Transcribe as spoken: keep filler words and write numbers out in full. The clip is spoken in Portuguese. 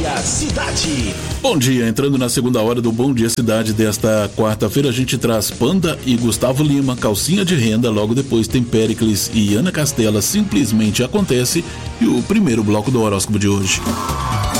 Dia Cidade. Bom dia, entrando na segunda hora do Bom Dia Cidade desta quarta-feira, a gente traz Panda e Gustavo Lima, Calcinha de Renda, logo depois tem Péricles e Ana Castela, Simplesmente Acontece, e o primeiro bloco do horóscopo de hoje.